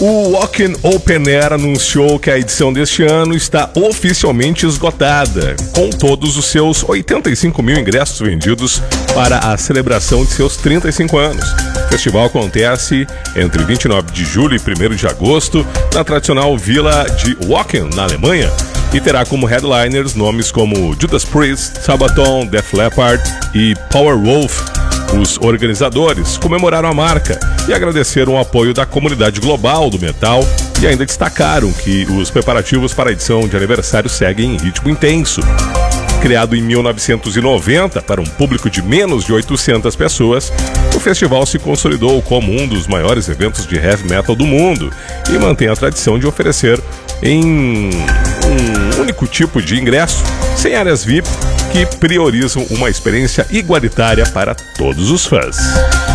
O Wacken Open Air anunciou que a edição deste ano está oficialmente esgotada, com todos os seus 85 mil ingressos vendidos para a celebração de seus 35 anos. O festival acontece entre 29 de julho e 1º de agosto na tradicional vila de Wacken, na Alemanha, e terá como headliners nomes como Judas Priest, Sabaton, Def Leppard e Powerwolf. Os organizadores comemoraram a marca e agradeceram o apoio da comunidade global do metal e ainda destacaram que os preparativos para a edição de aniversário seguem em ritmo intenso. Criado em 1990 para um público de menos de 800 pessoas, o festival se consolidou como um dos maiores eventos de heavy metal do mundo e mantém a tradição de oferecer em um único tipo de ingresso, sem áreas VIP, que priorizam uma experiência igualitária para todos os fãs.